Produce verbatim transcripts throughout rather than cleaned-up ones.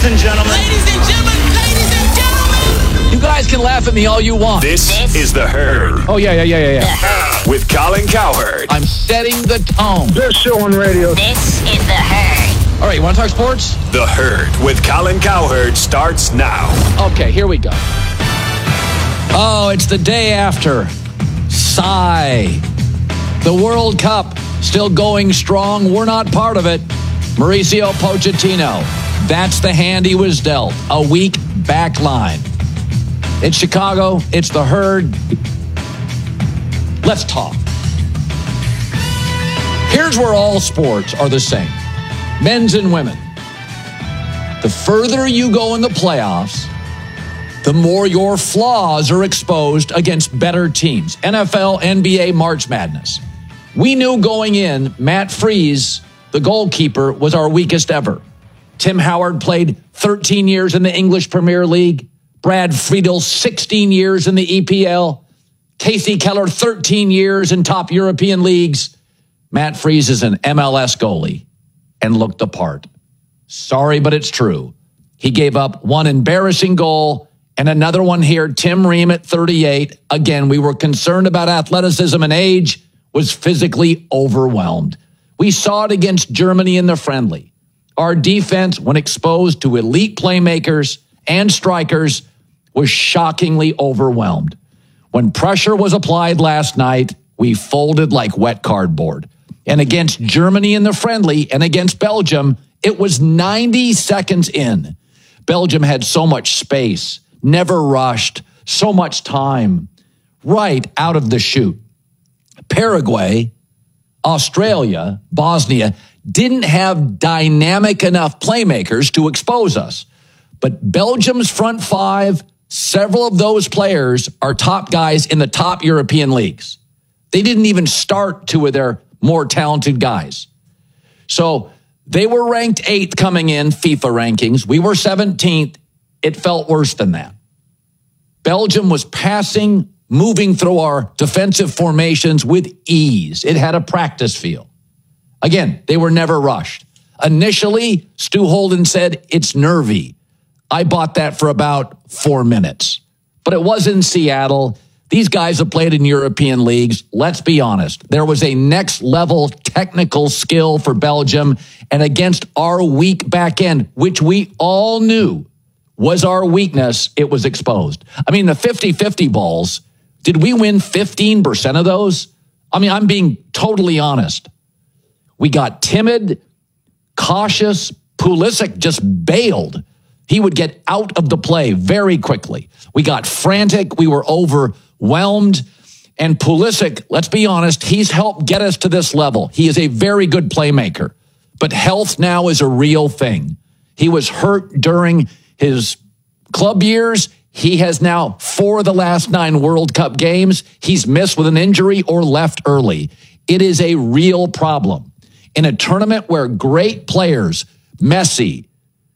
and gentlemen. Ladies and gentlemen, ladies and gentlemen. You guys can laugh at me all you want. This, this is The Herd. Oh, yeah, yeah, yeah, yeah, yeah. With Colin Cowherd. I'm setting the tone. Best show on radio. This is The Herd. All right, you want to talk sports? The Herd with Colin Cowherd starts now. Okay, here we go. Oh, it's the day after. Sigh. The World Cup still going strong. We're not part of it. Mauricio Pochettino. That's the hand he was dealt. A weak back line. It's Chicago. It's The Herd. Let's talk. Here's where all sports are the same. Men's and women. The further you go in the playoffs, the more your flaws are exposed against better teams. N F L, N B A, March Madness. We knew going in, Matt Freese, the goalkeeper, was our weakest ever. Tim Howard played thirteen years in the English Premier League. Brad Friedel, sixteen years in the E P L. Casey Keller, thirteen years in top European leagues. Matt Freese is an M L S goalie and looked the part. Sorry, but it's true. He gave up one embarrassing goal and another one here. Tim Ream at thirty-eight. Again, we were concerned about athleticism and age, was physically overwhelmed. We saw it against Germany in the friendly. Our defense, when exposed to elite playmakers and strikers, was shockingly overwhelmed. When pressure was applied last night, we folded like wet cardboard. And against Germany in the friendly and against Belgium, it was ninety seconds in. Belgium had so much space, never rushed, so much time, right out of the chute. Paraguay, Australia, Bosnia didn't have dynamic enough playmakers to expose us. But Belgium's front five, several of those players are top guys in the top European leagues. They didn't even start two of their more talented guys. So they were ranked eighth coming in FIFA rankings. We were seventeenth. It felt worse than that. Belgium was passing, moving through our defensive formations with ease. It had a practice feel. Again, they were never rushed. Initially, Stu Holden said it's nervy. I bought that for about four minutes. But it was in Seattle. These guys have played in European leagues. Let's be honest. There was a next level technical skill for Belgium, and against our weak back end, which we all knew was our weakness, it was exposed. I mean, the fifty-fifty balls, did we win fifteen percent of those? I mean, I'm being totally honest. We got timid, cautious. Pulisic just bailed. He would get out of the play very quickly. We got frantic. We were overwhelmed. And Pulisic, let's be honest, he's helped get us to this level. He is a very good playmaker. But health now is a real thing. He was hurt during his club years. He has now, four of the last nine World Cup games, he's missed with an injury or left early. It is a real problem. In a tournament where great players, Messi,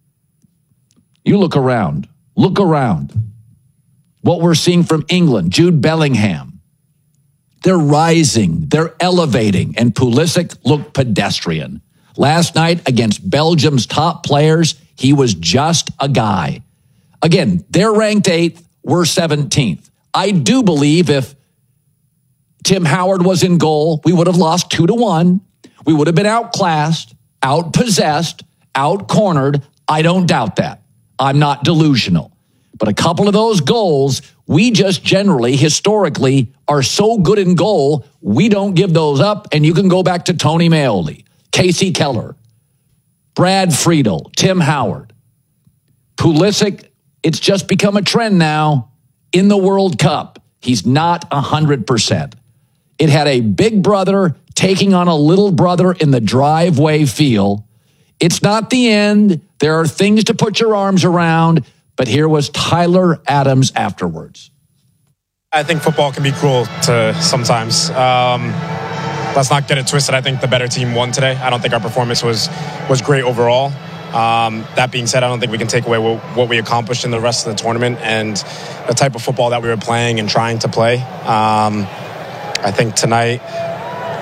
you look around, look around. What we're seeing from England, Jude Bellingham, they're rising, they're elevating, and Pulisic looked pedestrian. Last night against Belgium's top players, he was just a guy. Again, they're ranked eighth, we're seventeenth. I do believe if Tim Howard was in goal, we would have lost two to one. We would have been outclassed, outpossessed, outcornered. I don't doubt that. I'm not delusional. But a couple of those goals, we just generally, historically, are so good in goal, we don't give those up. And you can go back to Tony Meoli, Casey Keller, Brad Friedel, Tim Howard, Pulisic. It's just become a trend now in the World Cup. He's not one hundred percent. It had a big brother taking on a little brother in the driveway feel. It's not the end. There are things to put your arms around. But here was Tyler Adams afterwards. I think football can be cruel to sometimes. Um, let's not get it twisted. I think the better team won today. I don't think our performance was was great overall. Um, that being said, I don't think we can take away what, what we accomplished in the rest of the tournament and the type of football that we were playing and trying to play. Um, I think tonight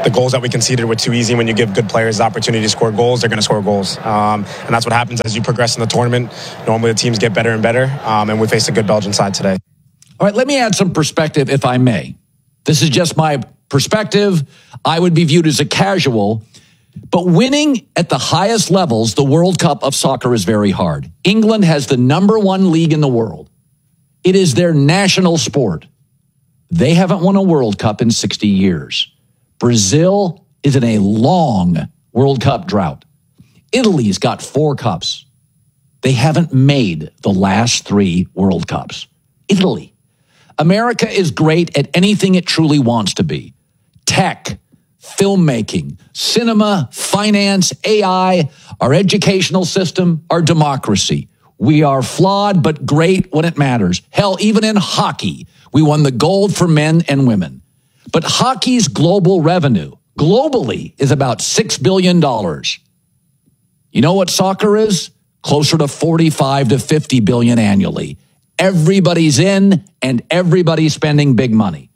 the goals that we conceded were too easy. When you give good players the opportunity to score goals, they're going to score goals. Um, and that's what happens as you progress in the tournament. Normally the teams get better and better, um, and we faced a good Belgian side today. All right, let me add some perspective, if I may. This is just my perspective. I would be viewed as a casual. But winning at the highest levels, the World Cup of soccer, is very hard. England has the number one league in the world. It is their national sport. They haven't won a World Cup in sixty years. Brazil is in a long World Cup drought. Italy's got four cups. They haven't made the last three World Cups. Italy. America is great at anything it truly wants to be. Tech, filmmaking, cinema, finance, A I, our educational system, our democracy. We are flawed but great when it matters. Hell, even in hockey, we won the gold for men and women. But hockey's global revenue, globally, is about six billion dollars. You know what soccer is? Closer to forty-five to fifty billion annually. Everybody's in and everybody's spending big money.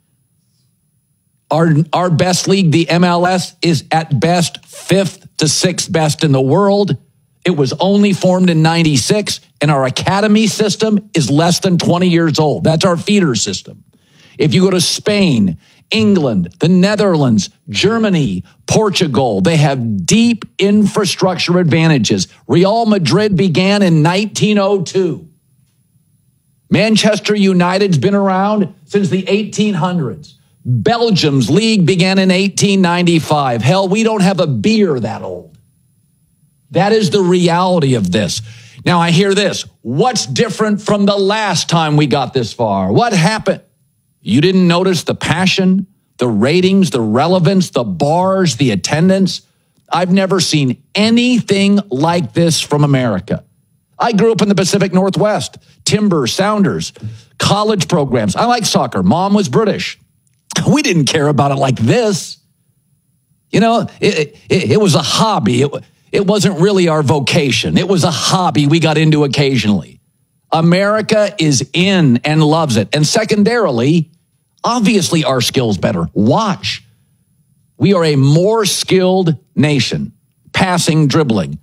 Our, our best league, the M L S, is at best fifth to sixth best in the world. It was only formed in ninety-six, and our academy system is less than twenty years old. That's our feeder system. If you go to Spain, England, the Netherlands, Germany, Portugal, they have deep infrastructure advantages. Real Madrid began in nineteen oh two. Manchester United's been around since the eighteen hundreds. Belgium's league began in eighteen ninety-five. Hell, we don't have a beer that old. That is the reality of this. Now, I hear this. What's different from the last time we got this far? What happened? You didn't notice the passion, the ratings, the relevance, the bars, the attendance? I've never seen anything like this from America. I grew up in the Pacific Northwest, Timber, Sounders, college programs. I like soccer. Mom was British. We didn't care about it like this. You know, it, it, it was a hobby. It, it wasn't really our vocation. It was a hobby we got into occasionally. America is in and loves it. And secondarily, obviously our skill's better. Watch. We are a more skilled nation, passing, dribbling.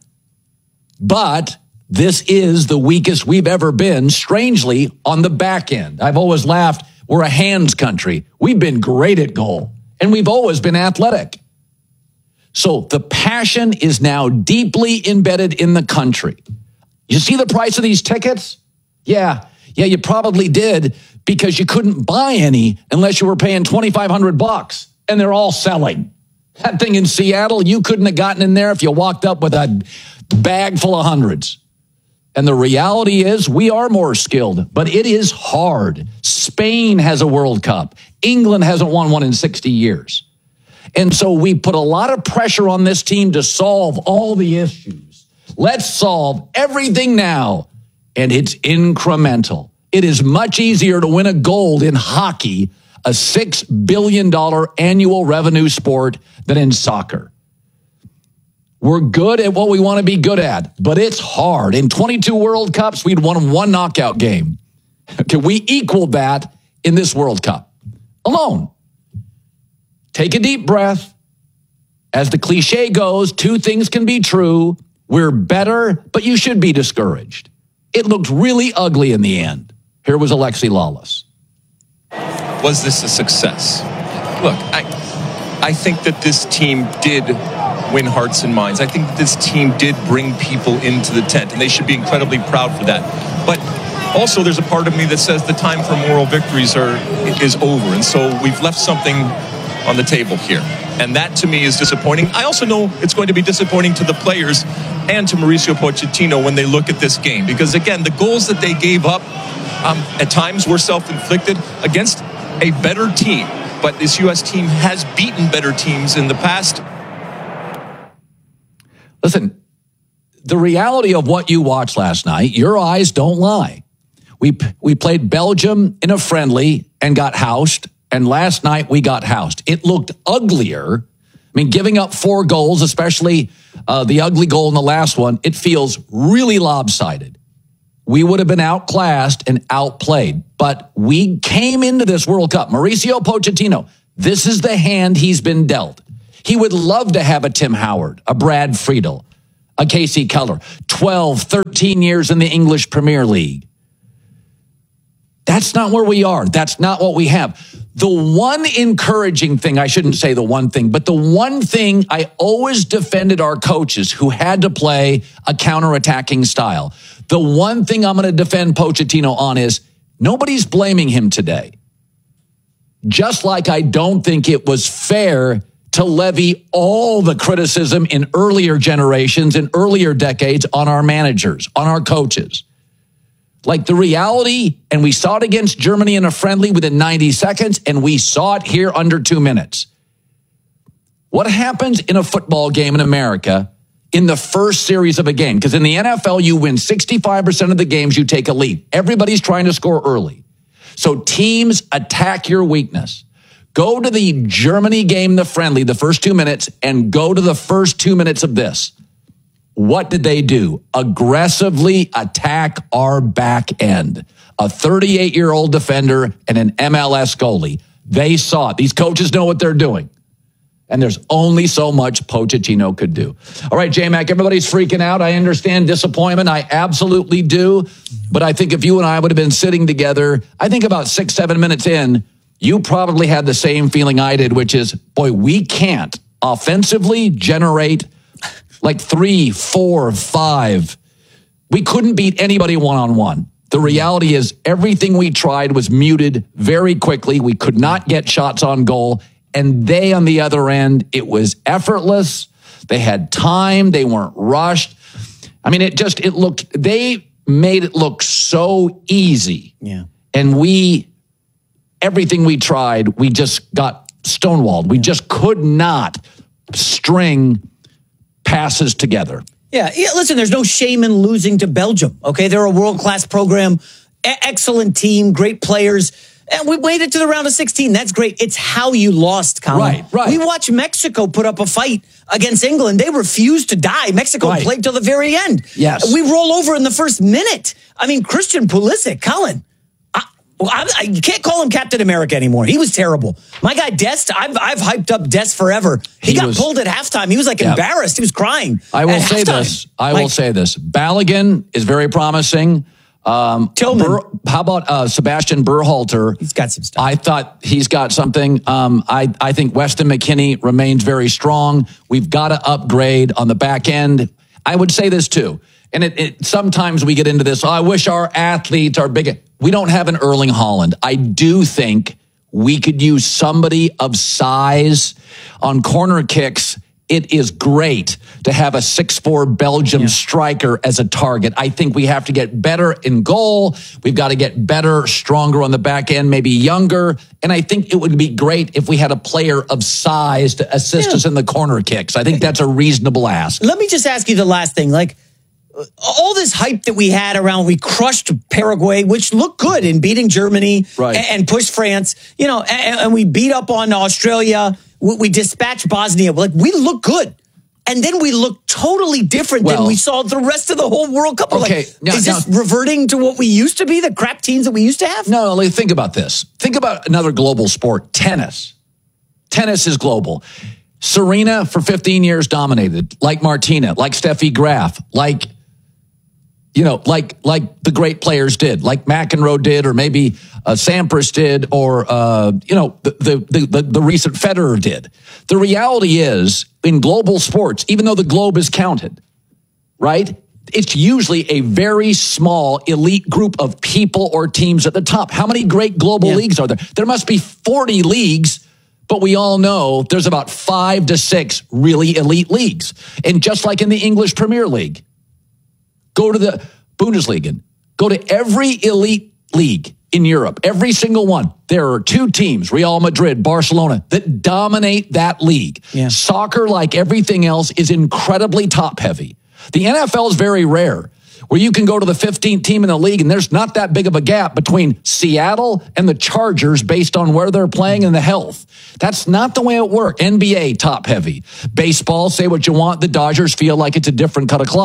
But this is the weakest we've ever been, strangely, on the back end. I've always laughed, we're a hands country. We've been great at goal, and we've always been athletic. So the passion is now deeply embedded in the country. You see the price of these tickets? Yeah, yeah, you probably did because you couldn't buy any unless you were paying twenty-five hundred bucks, and they're all selling. That thing in Seattle, you couldn't have gotten in there if you walked up with a bag full of hundreds. And the reality is we are more skilled, but it is hard. Spain has a World Cup. England hasn't won one in sixty years. And so we put a lot of pressure on this team to solve all the issues. Let's solve everything now. And it's incremental. It is much easier to win a gold in hockey, a six billion dollars annual revenue sport, than in soccer. We're good at what we want to be good at, but it's hard. In twenty-two World Cups, we'd won one knockout game. Okay, we equaled that in this World Cup alone. Take a deep breath. As the cliche goes, two things can be true. We're better, but you should be discouraged. It looked really ugly in the end. Here was Alexi Lalas. Was this a success? Look, I, I think that this team did win hearts and minds. I think that this team did bring people into the tent, and they should be incredibly proud for that. But also, there's a part of me that says the time for moral victories are is over, and so we've left something on the table here. And that, to me, is disappointing. I also know it's going to be disappointing to the players and to Mauricio Pochettino when they look at this game. Because, again, the goals that they gave up um, at times were self-inflicted against a better team. But this U S team has beaten better teams in the past. Listen, the reality of what you watched last night, your eyes don't lie. We we played Belgium in a friendly and got housed. And last night we got housed. It looked uglier. I mean, giving up four goals, especially uh, the ugly goal in the last one, it feels really lopsided. We would have been outclassed and outplayed. But we came into this World Cup. Mauricio Pochettino, this is the hand he's been dealt. He would love to have a Tim Howard, a Brad Friedel, a Casey Keller, twelve, thirteen years in the English Premier League. That's not where we are. That's not what we have. The one encouraging thing, I shouldn't say the one thing, but the one thing I always defended our coaches who had to play a counterattacking style. The one thing I'm going to defend Pochettino on is nobody's blaming him today. Just like I don't think it was fair to levy all the criticism in earlier generations, in earlier decades on our managers, on our coaches. Like the reality, and we saw it against Germany in a friendly within ninety seconds, and we saw it here under two minutes. What happens in a football game in America in the first series of a game? Because in the N F L, you win sixty-five percent of the games, you take a lead. Everybody's trying to score early. So teams attack your weakness. Go to the Germany game, the friendly, the first two minutes, and go to the first two minutes of this. What did they do? Aggressively attack our back end. A thirty-eight-year-old defender and an M L S goalie. They saw it. These coaches know what they're doing. And there's only so much Pochettino could do. All right, J-Mac, everybody's freaking out. I understand disappointment. I absolutely do. But I think if you and I would have been sitting together, I think about six, seven minutes in, you probably had the same feeling I did, which is, boy, we can't offensively generate like three, four, five. We couldn't beat anybody one-on-one. The reality is everything we tried was muted very quickly. We could not get shots on goal. And they, on the other end, it was effortless. They had time. They weren't rushed. I mean, it just, it looked, they made it look so easy. Yeah. And we, everything we tried, we just got stonewalled. We just could not string passes together. Yeah, yeah, listen, there's no shame in losing to Belgium, okay? They're a world-class program, e- excellent team, great players, and we made it to the round of sixteen. That's great. It's how you lost, Colin. Right, right. We watched Mexico put up a fight against England. They refused to die. Mexico Right. played till the very end. Yes. We roll over in the first minute. I mean, Christian Pulisic, Colin, Well, I, I, you can't call him Captain America anymore. He was terrible. My guy Dest, I've I've hyped up Dest forever. He, He got was- pulled at halftime. He was like Yeah. embarrassed. He was crying. I will at say halftime. this. I Like, will say this. Balogun is very promising. Um, Tillman. Bur- how about uh, Sebastian Berhalter? He's got some stuff. I thought he's got something. Um, I, I think Weston McKennie remains very strong. We've got to upgrade on the back end. I would say this too. And it, it sometimes we get into this. Oh, I wish our athletes are bigger. We don't have an Erling Haaland. I do think we could use somebody of size on corner kicks. It is great to have a six foot four Belgium yeah. striker as a target. I think we have to get better in goal. We've got to get better, stronger on the back end, maybe younger. And I think it would be great if we had a player of size to assist yeah. us in the corner kicks. I think that's a reasonable ask. Let me just ask you the last thing. Like, all this hype that we had around, we crushed Paraguay, which looked good in beating Germany right. and, and pushed France, you know, and, and we beat up on Australia. We, we dispatched Bosnia. Like, we look good. And then we look totally different well, than we saw the rest of the whole World Cup. We're okay, like, now, is this now, reverting to what we used to be, the crap teams that we used to have? No, no, think about this. Think about another global sport, tennis. Tennis is global. Serena, for fifteen years, dominated, like Martina, like Steffi Graf, like... You know, like like the great players did, like McEnroe did, or maybe uh, Sampras did, or, uh, you know, the, the, the, the recent Federer did. The reality is, in global sports, even though the globe is counted, right, it's usually a very small elite group of people or teams at the top. How many great global yeah. leagues are there? There must be forty leagues, but we all know there's about five to six really elite leagues. And just like in the English Premier League, go to the Bundesliga. Go to every elite league in Europe, every single one. There are two teams, Real Madrid, Barcelona, that dominate that league. Yeah. Soccer, like everything else, is incredibly top-heavy. The N F L is very rare, where you can go to the fifteenth team in the league, and there's not that big of a gap between Seattle and the Chargers based on where they're playing and the health. That's not the way it works. N B A, top-heavy. Baseball, say what you want, the Dodgers feel like it's a different cut of cloth.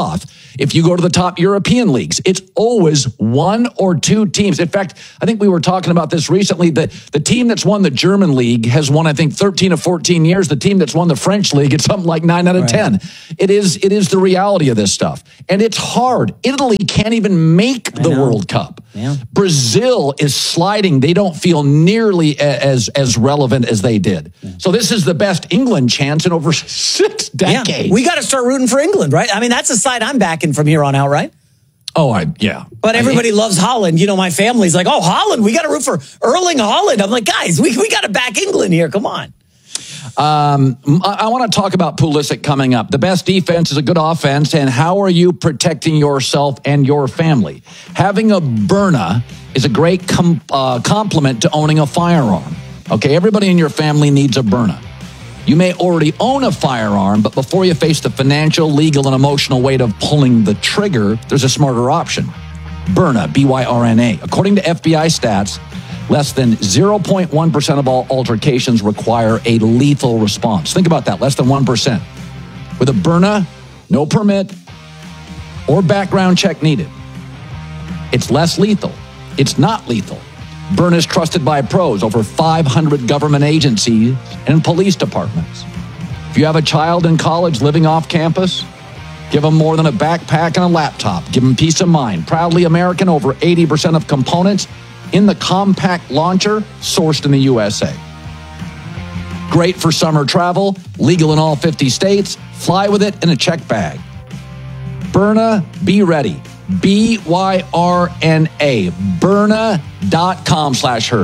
If you go to the top European leagues, it's always one or two teams. In fact, I think we were talking about this recently. The, the team that's won the German league has won, I think, thirteen or fourteen years. The team that's won the French league, it's something like nine out of ten. It is, it is the reality of this stuff. And it's hard. Italy can't even make the World Cup. Yeah. Brazil is sliding. They don't feel nearly as, as relevant as they did. Yeah. So this is the best England chance in over six decades. Yeah. We got to start rooting for England, right? I mean, that's a side I'm backing from here on out, right? Oh, I yeah. But everybody I, loves Holland. You know, my family's like, oh, Holland, we got to root for Erling Haaland. I'm like, guys, we, we got to back England here. Come on. Um, I, I want to talk about Pulisic coming up. The best defense is a good offense, and how are you protecting yourself and your family? Having a Byrna is a great com- uh, complement to owning a firearm. Okay, everybody in your family needs a Byrna. You may already own a firearm, but before you face the financial, legal, and emotional weight of pulling the trigger, there's a smarter option. Byrna, B Y R N A. According to F B I stats, less than zero point one percent of all altercations require a lethal response. Think about that, less than one percent. With a Byrna, no permit or background check needed. It's less lethal. It's not lethal. Byrna is trusted by pros, over five hundred government agencies and police departments. If you have a child in college living off campus, give them more than a backpack and a laptop. Give them peace of mind. Proudly American, over eighty percent of components in the compact launcher sourced in the U S A. Great for summer travel, legal in all fifty states. Fly with it in a check bag. Byrna, be ready. B Y R N A. Byrna.com slash herd.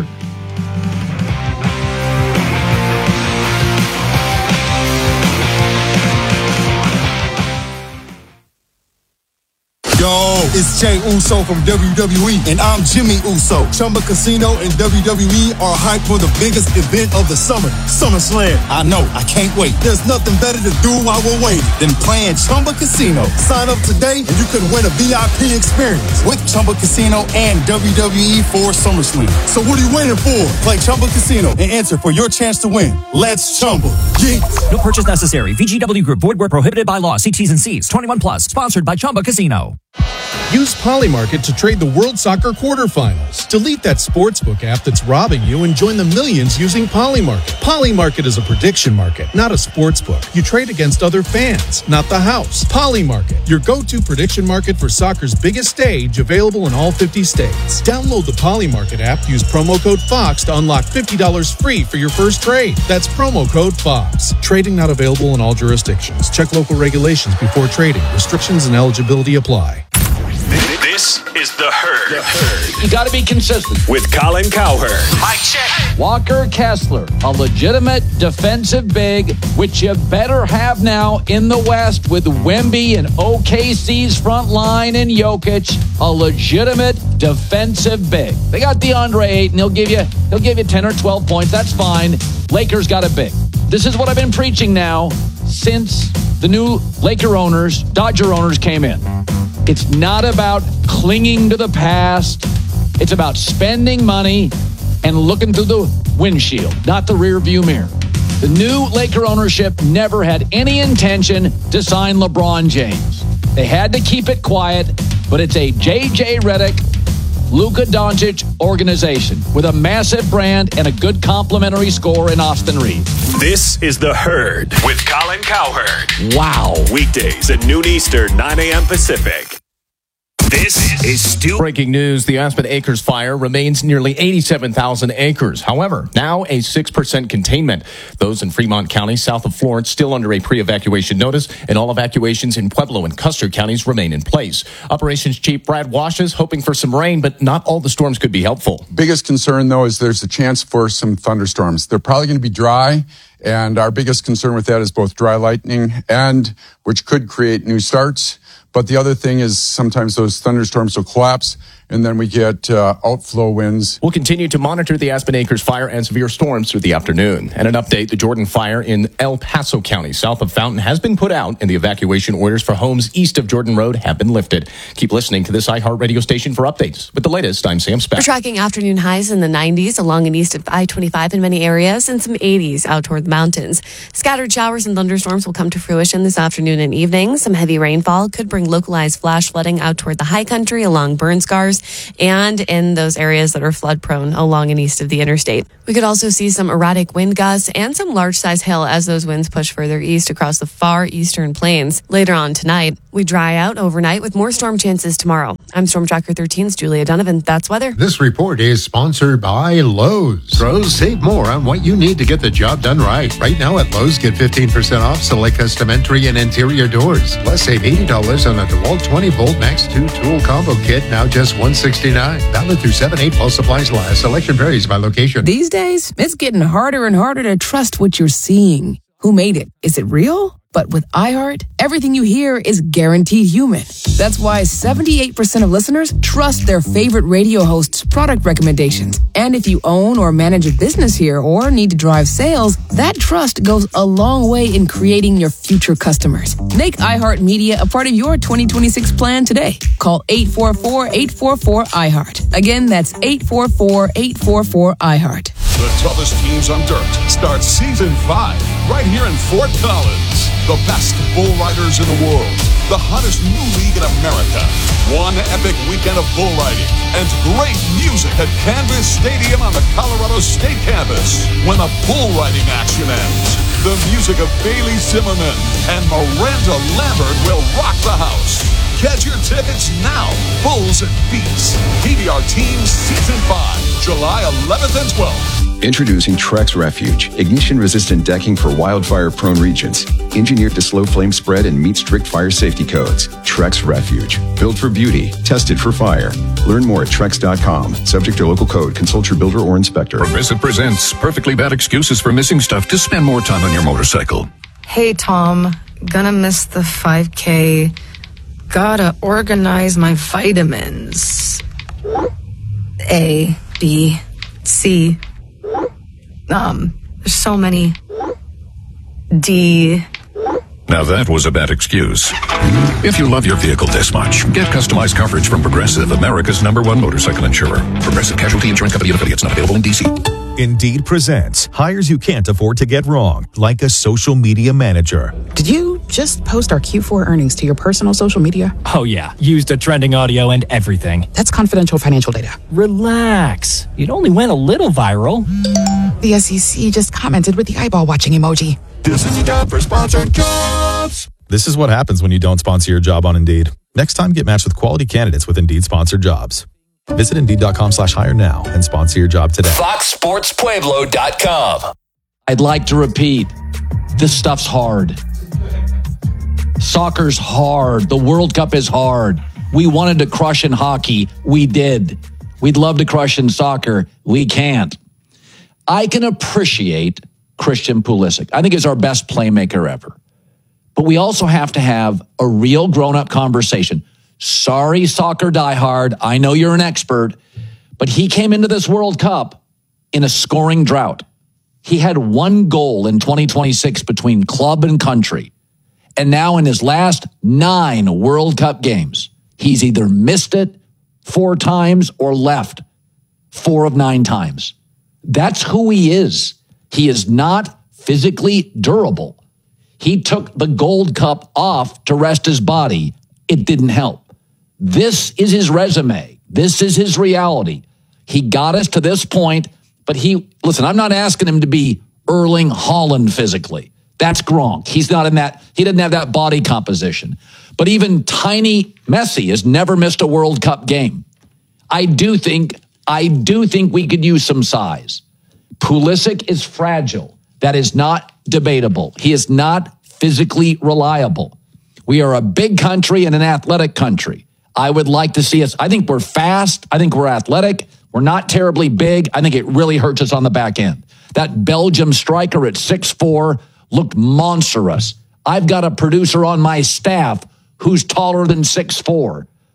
Yo, it's Jay Uso from W W E, and I'm Jimmy Uso. Chumba Casino and W W E are hyped for the biggest event of the summer, SummerSlam. I know, I can't wait. There's nothing better to do while we're waiting than playing Chumba Casino. Sign up today and you could win a V I P experience with Chumba Casino and W W E for SummerSlam. So what are you waiting for? Play Chumba Casino and enter for your chance to win. Let's Chumba. Yeah. No purchase necessary. V G W Group. Void where prohibited by law. See T's and C's. twenty-one plus. Sponsored by Chumba Casino. Use Polymarket to trade the World Soccer quarterfinals. Delete that sportsbook app that's robbing you and join the millions using Polymarket. Polymarket is a prediction market, not a sportsbook. You trade against other fans, not the house. Polymarket, your go-to prediction market for soccer's biggest stage, available in all fifty states. Download the Polymarket app, use promo code FOX to unlock fifty dollars free for your first trade. That's promo code FOX. Trading not available in all jurisdictions. Check local regulations before trading. Restrictions and eligibility apply. This is The Herd. The Herd. You got to be consistent. With Colin Cowherd. Mic check. Walker Kessler, a legitimate defensive big, which you better have now in the West with Wemby and O K C's front line and Jokic, a legitimate defensive big. They got DeAndre Ayton. He'll give you, he'll give you ten or twelve points. That's fine. Lakers got a big. This is what I've been preaching now since the new Laker owners, Dodger owners came in. It's not about clinging to the past. It's about spending money and looking through the windshield, not the rear view mirror. The new Laker ownership never had any intention to sign LeBron James. They had to keep it quiet, but it's a J J Redick, Luka Doncic organization with a massive brand and a good complimentary score in Austin Reeves. This is The Herd with Colin Cowherd. Wow. Weekdays at noon Eastern, nine a.m. Pacific. This is still breaking news. The Aspen Acres fire remains nearly eighty-seven thousand acres. However, now a six percent containment. Those in Fremont County, south of Florence, still under a pre-evacuation notice, and all evacuations in Pueblo and Custer counties remain in place. Operations Chief Brad Wash is hoping for some rain, but not all the storms could be helpful. Biggest concern, though, is there's a chance for some thunderstorms. They're probably going to be dry, and our biggest concern with that is both dry lightning and which could create new starts. But the other thing is sometimes those thunderstorms will collapse and then we get uh, outflow winds. We'll continue to monitor the Aspen Acres fire and severe storms through the afternoon. And an update, the Jordan fire in El Paso County, south of Fountain, has been put out, and the evacuation orders for homes east of Jordan Road have been lifted. Keep listening to this iHeart radio station for updates. With the latest, I'm Sam Speck. We're tracking afternoon highs in the nineties along and east of I twenty-five in many areas, and some eighties out toward the mountains. Scattered showers and thunderstorms will come to fruition this afternoon and evening. Some heavy rainfall could bring localized flash flooding out toward the high country along burn scars and in those areas that are flood prone along and east of the interstate. We could also see some erratic wind gusts and some large size hail as those winds push further east across the far eastern plains. Later on tonight, we dry out overnight with more storm chances tomorrow. I'm Storm Tracker thirteen's Julia Donovan. That's weather. This report is sponsored by Lowe's. Pros, save more on what you need to get the job done right. Right now at Lowe's, get fifteen percent off select custom entry and interior doors. Plus, save eighty dollars on a DeWalt twenty volt Max two tool combo kit, now just one hundred sixty-nine dollars. Valid through seven eight while supplies last. Selection varies by location. These days, it's getting harder and harder to trust what you're seeing. Who made it? Is it real? But with iHeart, everything you hear is guaranteed human. That's why seventy-eight percent of listeners trust their favorite radio host's product recommendations. And if you own or manage a business here or need to drive sales, that trust goes a long way in creating your future customers. Make iHeart Media a part of your twenty twenty-six plan today. Call eight four four, eight four four, iHeart. Again, that's eight four four, eight four four, iHeart. The toughest teams on dirt starts season five right here in Fort Collins. The best bull riders in the world. The hottest new league in America. One epic weekend of bull riding and great music at Canvas Stadium on the Colorado State campus. When the bull riding action ends, the music of Bailey Zimmerman and Miranda Lambert will rock the house. Get your tickets now. Bulls and Beats. P B R Teams Season five, July eleventh and twelfth. Introducing Trex Refuge, ignition-resistant decking for wildfire-prone regions. Engineered to slow flame spread and meet strict fire safety codes. Trex Refuge, built for beauty, tested for fire. Learn more at trex dot com. Subject to local code. Consult your builder or inspector. Progressive presents perfectly bad excuses for missing stuff to spend more time on your motorcycle. Hey, Tom. Gonna miss the five K. Gotta organize my vitamins. A, B, C. Um, there's so many. D. Now that was a bad excuse. If you love your vehicle this much, get customized coverage from Progressive, America's number one motorcycle insurer. Progressive Casualty Insurance Company and affiliates, not available in D C. Indeed presents hires you can't afford to get wrong, like a social media manager. Did you just post our Q four earnings to your personal social media? Oh yeah, used the trending audio and everything. That's confidential financial data. Relax. It only went a little viral. The S E C just commented with the eyeball watching emoji. This is time for sponsored jobs. This is what happens when you don't sponsor your job on Indeed. Next time, get matched with quality candidates with Indeed sponsored jobs. Visit Indeed.com slash hire now and sponsor your job today. Fox Sports Pueblo dot com. I'd like to repeat, this stuff's hard. Soccer's hard. The World Cup is hard. We wanted to crush in hockey. We did. We'd love to crush in soccer. We can't. I can appreciate Christian Pulisic. I think he's our best playmaker ever. But we also have to have a real grown-up conversation. Sorry, soccer diehard. I know you're an expert, but he came into this World Cup in a scoring drought. He had one goal in twenty twenty-six between club and country. And now in his last nine World Cup games, he's either missed it four times or left four of nine times. That's who he is. He is not physically durable. He took the Gold Cup off to rest his body. It didn't help. This is his resume. This is his reality. He got us to this point, but he, listen, I'm not asking him to be Erling Haaland physically. That's Gronk. He's not in that, he doesn't have that body composition. But even tiny Messi has never missed a World Cup game. I do think, I do think we could use some size. Pulisic is fragile. That is not debatable. He is not physically reliable. We are a big country and an athletic country. I would like to see us. I think we're fast. I think we're athletic. We're not terribly big. I think it really hurts us on the back end. That Belgium striker at six foot four looked monstrous. I've got a producer on my staff who's taller than six foot four.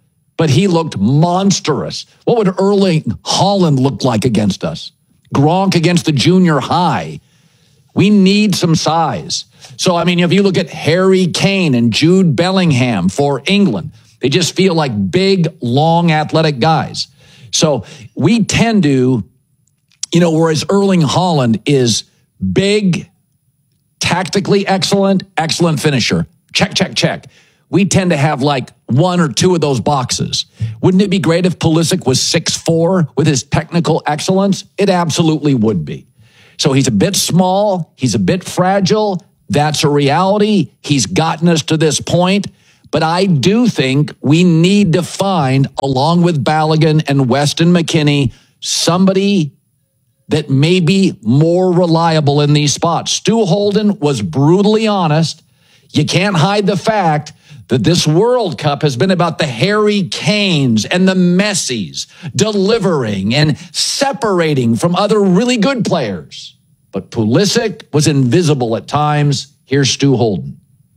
but he looked monstrous. What would Erling Haaland look like against us? Gronk against the junior high. We need some size. So, I mean, if you look at Harry Kane and Jude Bellingham for England, they just feel like big, long, athletic guys. So we tend to, you know, whereas Erling Haaland is big, tactically excellent, excellent finisher. Check, check, check. We tend to have like one or two of those boxes. Wouldn't it be great if Pulisic was six foot four with his technical excellence? It absolutely would be. So he's a bit small. He's a bit fragile. That's a reality. He's gotten us to this point. But I do think we need to find, along with Balogun and Weston McKennie, somebody that may be more reliable in these spots. Stu Holden was brutally honest. You can't hide the fact that this World Cup has been about the Harry Kanes and the Messis delivering and separating from other really good players. But Pulisic was invisible at times. Here's Stu Holden.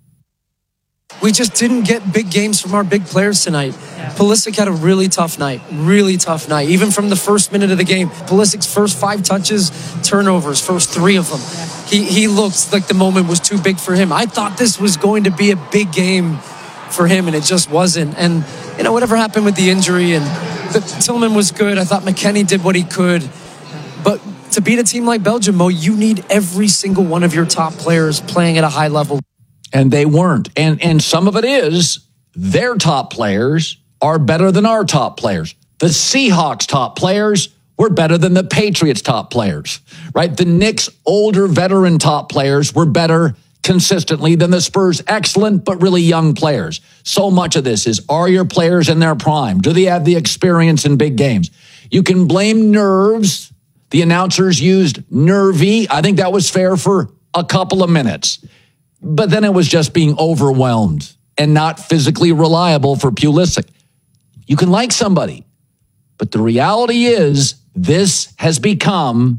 We just didn't get big games from our big players tonight. Pulisic had a really tough night, really tough night. Even from the first minute of the game, Pulisic's first five touches, turnovers, first three of them. He he looked like the moment was too big for him. I thought this was going to be a big game for him, and it just wasn't. And, you know, whatever happened with the injury, and the, Tillman was good. I thought McKennie did what he could. But to beat a team like Belgium, Mo, you need every single one of your top players playing at a high level. And they weren't. And and some of it is their top players are better than our top players. The Seahawks' top players were better than the Patriots' top players, right? The Knicks' older veteran top players were better consistently than the Spurs' excellent but really young players. So much of this is, are your players in their prime? Do they have the experience in big games? You can blame nerves. The announcers used nervy. I think that was fair for a couple of minutes. But then it was just being overwhelmed and not physically reliable for Pulisic. You can like somebody, but the reality is this has become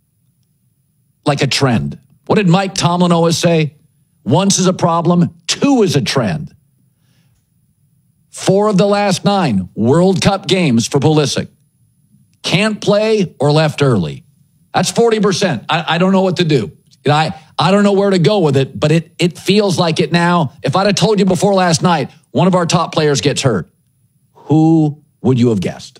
like a trend. What did Mike Tomlin always say? Once is a problem, two is a trend. Four of the last nine World Cup games for Pulisic. Can't play or left early. That's forty percent. I, I don't know what to do. I, I don't know where to go with it, but it, it feels like it now. If I'd have told you before last night, one of our top players gets hurt, who would you have guessed?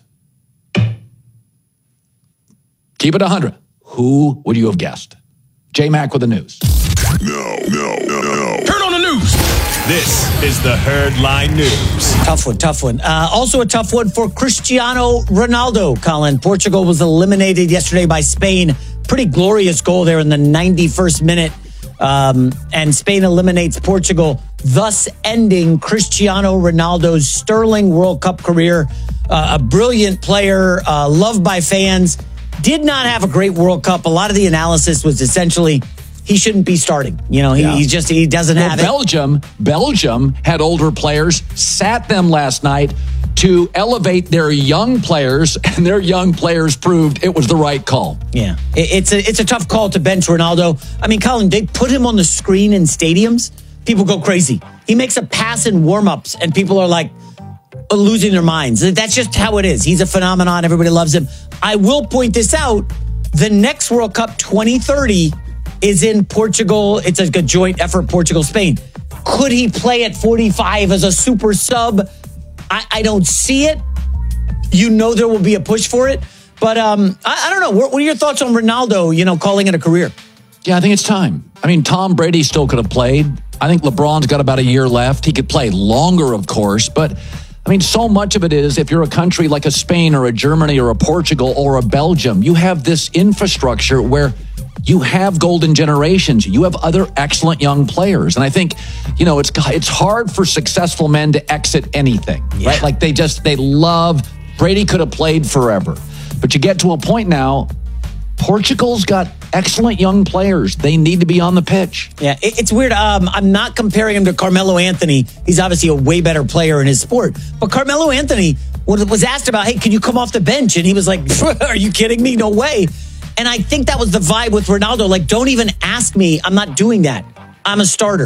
Keep it one hundred. Who would you have guessed? J-Mac with the news. No, no, no, no. Turn on the news. This is the Herd Line News. Tough one, tough one. Uh, also a tough one for Cristiano Ronaldo, Colin. Portugal was eliminated yesterday by Spain. Pretty glorious goal there in the ninety-first minute. Um, and Spain eliminates Portugal, thus ending Cristiano Ronaldo's sterling World Cup career. Uh, a brilliant player, uh, loved by fans. Did not have a great World Cup. A lot of the analysis was essentially he shouldn't be starting. You know, he, yeah. he just he doesn't well, have Belgium, it. Belgium had older players, sat them last night to elevate their young players, and their young players proved it was the right call. Yeah, it, it's a it's a tough call to bench Ronaldo. I mean, Colin, they put him on the screen in stadiums. People go crazy. He makes a pass in warm-ups, and people are like losing their minds. That's just how it is. He's a phenomenon. Everybody loves him. I will point this out. The next World Cup, twenty thirty, is in Portugal. It's a good joint effort, Portugal-Spain. Could he play at forty-five as a super sub? I, I don't see it. You know there will be a push for it. But um, I, I don't know. What, what are your thoughts on Ronaldo, you know, calling it a career? Yeah, I think it's time. I mean, Tom Brady still could have played. I think LeBron's got about a year left. He could play longer, of course. But, I mean, so much of it is if you're a country like a Spain or a Germany or a Portugal or a Belgium, you have this infrastructure where you have golden generations. You have other excellent young players. And I think, you know, it's it's hard for successful men to exit anything, yeah. right? Like they just, they love, Brady could have played forever. But you get to a point now, Portugal's got excellent young players. They need to be on the pitch. Yeah, it, it's weird. Um, I'm not comparing him to Carmelo Anthony. He's obviously a way better player in his sport. But Carmelo Anthony was asked about, hey, can you come off the bench? And he was like, are you kidding me? No way. And I think that was the vibe with Ronaldo. Like, don't even ask me. I'm not doing that. I'm a starter.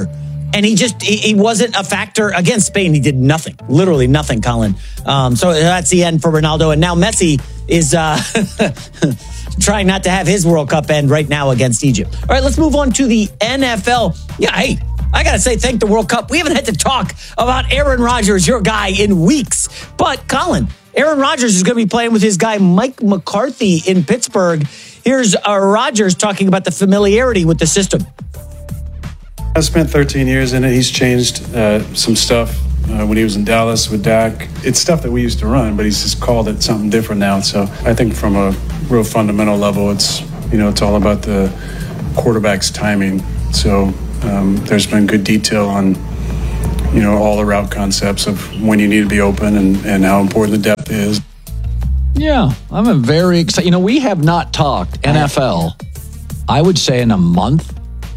And he just, he, he wasn't a factor against Spain. He did nothing, literally nothing, Colin. Um, so that's the end for Ronaldo. And now Messi is uh, trying not to have his World Cup end right now against Egypt. All right, let's move on to the N F L. Yeah, hey, I got to say, thank the World Cup. We haven't had to talk about Aaron Rodgers, your guy, in weeks. But, Colin, Aaron Rodgers is going to be playing with his guy Mike McCarthy in Pittsburgh. Here's uh, Rodgers talking about the familiarity with the system. I spent thirteen years in it. He's changed uh, some stuff uh, when he was in Dallas with Dak. It's stuff that we used to run, but he's just called it something different now. So I think from a real fundamental level, it's, you know, it's all about the quarterback's timing. So um, there's been good detail on, you know, all the route concepts of when you need to be open and, and how important the depth is. Yeah, I'm a very excited. You know, we have not talked N F L, I would say, in a month.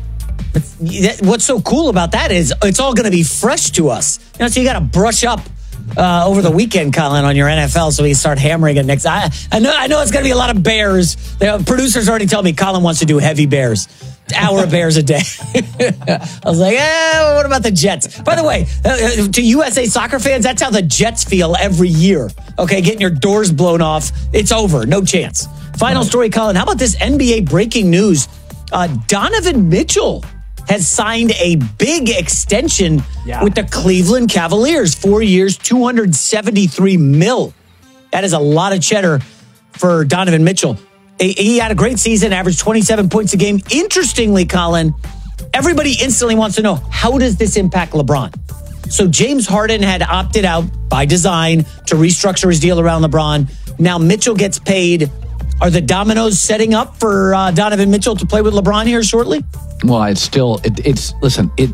What's so cool about that is it's all going to be fresh to us. You know, so you got to brush up uh, over the weekend, Colin, on your N F L, so we can start hammering it next. I, I know, I know it's going to be a lot of Bears. The producers already tell me Colin wants to do heavy Bears. Hour of Bears a day. I was like, eh, what about the Jets? By the way, uh, to U S A Soccer fans, that's how the Jets feel every year. Okay, getting your doors blown off. It's over. No chance. Final story, Colin. How about this N B A breaking news? Uh, Donovan Mitchell has signed a big extension yeah. with the Cleveland Cavaliers. Four years, two hundred seventy-three mil. That is a lot of cheddar for Donovan Mitchell. He had a great season, averaged twenty-seven points a game. Interestingly, Colin, everybody instantly wants to know, how does this impact LeBron? So James Harden had opted out by design to restructure his deal around LeBron. Now Mitchell gets paid. Are the dominoes setting up for uh, Donovan Mitchell to play with LeBron here shortly? Well, it's still, it, it's, listen, it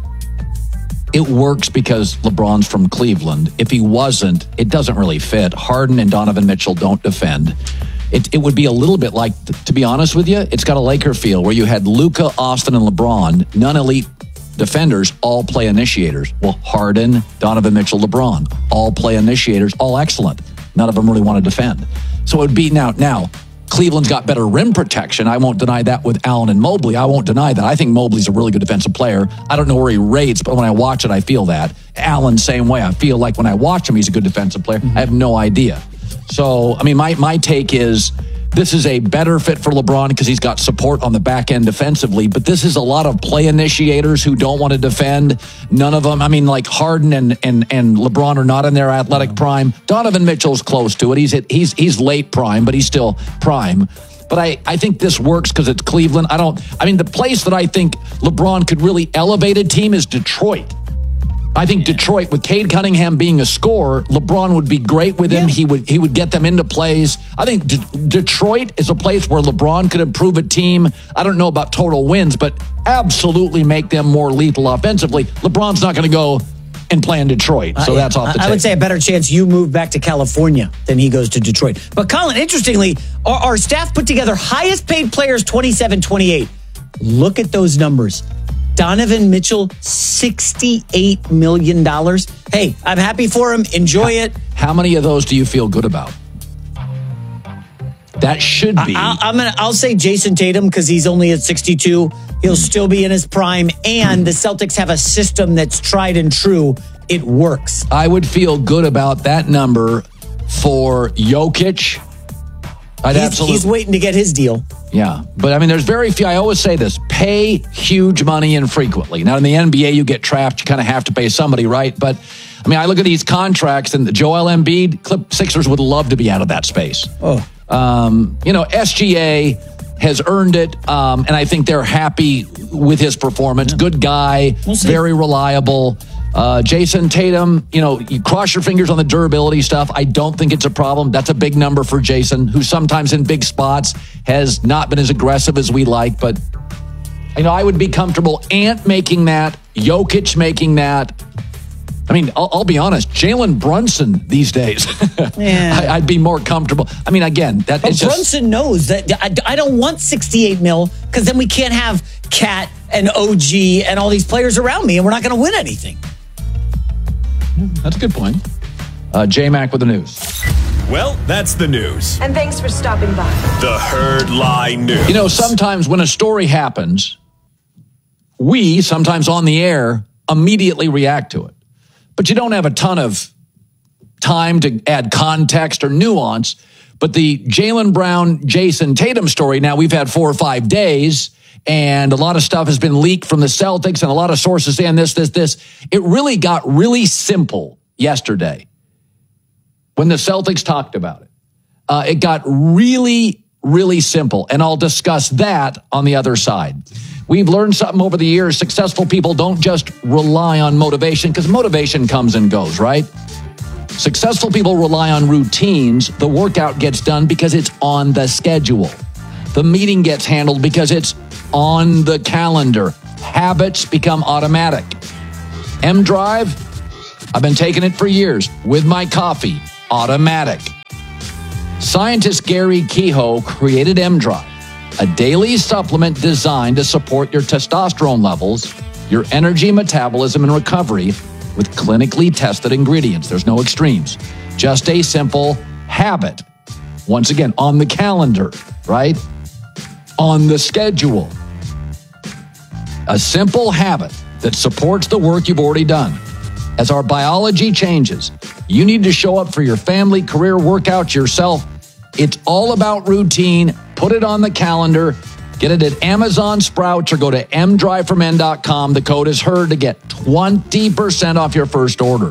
it works because LeBron's from Cleveland. If he wasn't, it doesn't really fit. Harden and Donovan Mitchell don't defend. It, it would be a little bit like, to be honest with you, it's got a Laker feel where you had Luka, Austin, and LeBron, non-elite defenders, all play initiators. Well, Harden, Donovan Mitchell, LeBron, all play initiators, all excellent. None of them really want to defend. So it would be now, now, Cleveland's got better rim protection. I won't deny that with Allen and Mobley. I won't deny that. I think Mobley's a really good defensive player. I don't know where he rates, but when I watch it, I feel that. Allen, same way. I feel like when I watch him, he's a good defensive player. Mm-hmm. I have no idea. So, I mean, my, my take is this is a better fit for LeBron because he's got support on the back end defensively, but this is a lot of play initiators who don't want to defend. None of them, I mean, like Harden and and and LeBron are not in their athletic prime. Donovan Mitchell's close to it. He's at, he's he's late prime, but he's still prime. But I, I think this works because it's Cleveland. I don't, I mean, the place that I think LeBron could really elevate a team is Detroit. I think Detroit, with Cade Cunningham being a scorer, LeBron would be great with him. Yeah. He would he would get them into plays. I think D- Detroit is a place where LeBron could improve a team. I don't know about total wins, but absolutely make them more lethal offensively. LeBron's not going to go and play in Detroit, so uh, that's off the I, table. I would say a better chance you move back to California than he goes to Detroit. But Colin, interestingly, our, our staff put together highest paid players twenty-seven twenty-eight. Look at those numbers. Donovan Mitchell, sixty-eight million dollars. Hey, I'm happy for him. Enjoy it. How many of those do you feel good about? That should be. I, I'm gonna. I'll say Jason Tatum because he's only at sixty-two. He'll still be in his prime, and the Celtics have a system that's tried and true. It works. I would feel good about that number for Jokic. I'd he's, absolutely. He's waiting to get his deal. Yeah, but I mean, there's very few. I always say this: pay huge money infrequently. Now, in the N B A, you get trapped. You kind of have to pay somebody, right? But I mean, I look at these contracts, and the Joel Embiid, Clip Sixers would love to be out of that space. Oh, um, you know, S G A has earned it, um, and I think they're happy with his performance. Yeah. Good guy, we'll very reliable. Uh, Jason Tatum, you know, you cross your fingers on the durability stuff. I don't think it's a problem. That's a big number for Jason, who sometimes in big spots has not been as aggressive as we like. But, you know, I would be comfortable Ant making that, Jokic making that. I mean, I'll, I'll be honest, Jalen Brunson these days, yeah. I, I'd be more comfortable. I mean, again, that but is Brunson just, knows that I, I don't want sixty-eight mil because then we can't have Cat and O G and all these players around me, and we're not going to win anything. That's a good point. Uh, J-Mac with the news. Well, that's the news. And thanks for stopping by. The Herd Lie News. You know, sometimes when a story happens, we, sometimes on the air, immediately react to it. But you don't have a ton of time to add context or nuance. But the Jaylen Brown, Jason Tatum story, now we've had four or five days, and a lot of stuff has been leaked from the Celtics, and a lot of sources saying this, this, this. It really got really simple yesterday when the Celtics talked about it. Uh, it got really, really simple, and I'll discuss that on the other side. We've learned something over the years. Successful people don't just rely on motivation, because motivation comes and goes, right? Successful people rely on routines. The workout gets done because it's on the schedule. The meeting gets handled because it's on the calendar. Habits become automatic. M Drive, I've been taking it for years with my coffee. Automatic. Scientist Gary Kehoe created M Drive, a daily supplement designed to support your testosterone levels, your energy, metabolism, and recovery with clinically tested ingredients. There's no extremes. Just a simple habit. Once again, on the calendar, right? On the schedule. A simple habit that supports the work you've already done. As our biology changes, you need to show up for your family, career, workouts, yourself. It's all about routine. Put it on the calendar. Get it at Amazon, Sprouts, or go to m drive for men dot com. The code is HERD to get twenty percent off your first order.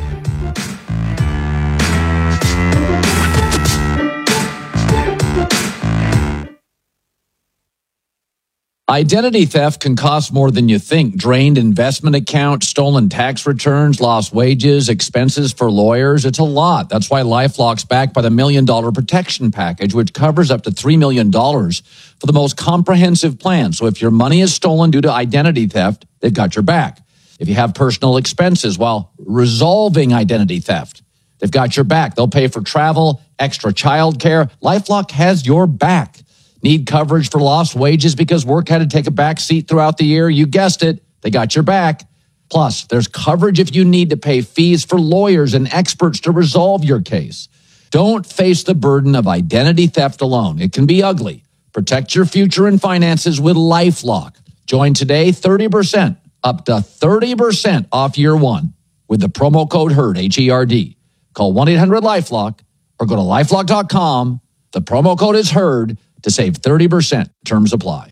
Identity theft can cost more than you think. Drained investment accounts, stolen tax returns, lost wages, expenses for lawyers. It's a lot. That's why LifeLock's backed by the Million Dollar Protection Package, which covers up to three million dollars for the most comprehensive plan. So if your money is stolen due to identity theft, they've got your back. If you have personal expenses while resolving identity theft, they've got your back. They'll pay for travel, extra child care. LifeLock has your back. Need coverage for lost wages because work had to take a back seat throughout the year? You guessed it. They got your back. Plus, there's coverage if you need to pay fees for lawyers and experts to resolve your case. Don't face the burden of identity theft alone. It can be ugly. Protect your future and finances with LifeLock. Join today, thirty percent, up to thirty percent off year one with the promo code HERD, H E R D. Call one eight hundred LifeLock or go to lifelock dot com. The promo code is HERD to save thirty percent. Terms apply.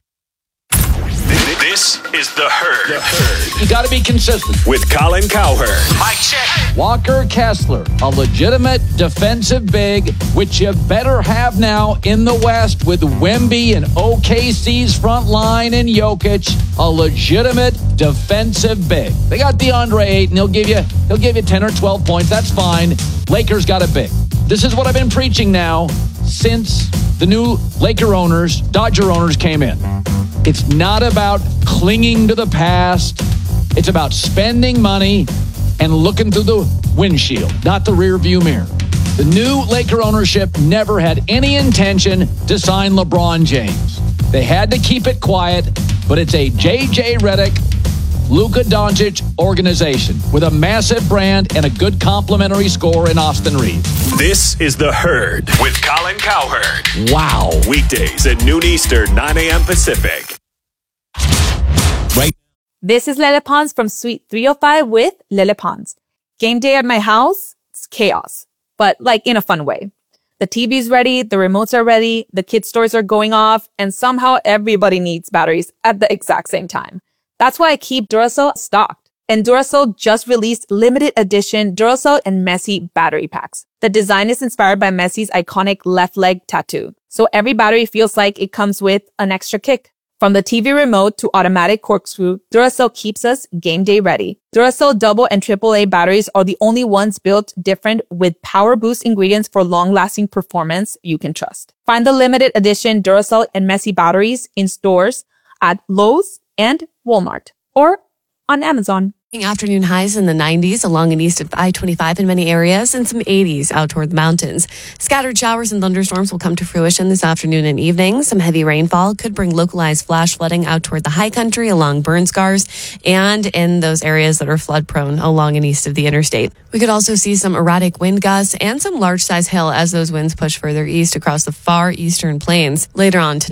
This is The Herd. The Herd. You got to be consistent. With Colin Cowherd. Mike check. Walker Kessler, a legitimate defensive big, which you better have now in the West with Wemby and O K C's front line and Jokic, a legitimate defensive big. They got DeAndre Ayton. He'll give you, he'll give you ten or twelve points. That's fine. Lakers got a big. This is what I've been preaching now since the new Laker owners, Dodger owners came in. It's not about clinging to the past. It's about spending money and looking through the windshield, not the rear view mirror. The new Laker ownership never had any intention to sign LeBron James. They had to keep it quiet, but it's a J J Redick, Luka Doncic organization with a massive brand and a good complimentary score in Austin Reeves. This is The Herd with Colin Cowherd. Wow. Weekdays at noon Eastern, nine a.m. Pacific. Right. This is Lele Pons from Suite three oh five with Lele Pons. Game day at my house, it's chaos, but like in a fun way. The T V's ready, the remotes are ready, the kids' toys are going off, and somehow everybody needs batteries at the exact same time. That's why I keep Duracell stocked. And Duracell just released limited edition Duracell and Messi battery packs. The design is inspired by Messi's iconic left leg tattoo. So every battery feels like it comes with an extra kick. From the T V remote to automatic corkscrew, Duracell keeps us game day ready. Duracell double and triple A batteries are the only ones built different with power boost ingredients for long-lasting performance you can trust. Find the limited edition Duracell and Messi batteries in stores at Lowe's and Walmart or on Amazon. Afternoon highs in the nineties along and east of I twenty-five in many areas and some eighties out toward the mountains. Scattered showers and thunderstorms will come to fruition this afternoon and evening. Some heavy rainfall could bring localized flash flooding out toward the high country along burn scars and in those areas that are flood prone along and east of the interstate. We could also see some erratic wind gusts and some large size hail as those winds push further east across the far eastern plains. Later on tonight,